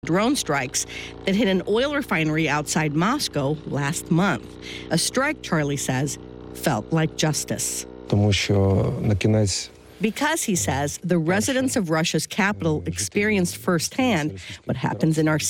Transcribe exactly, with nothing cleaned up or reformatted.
drone strikes that hit an oil refinery outside Moscow last month. A strike, Charlie says, felt like justice. Тому що на кінець Because, he says, the residents of Russia's capital experienced firsthand what happens in our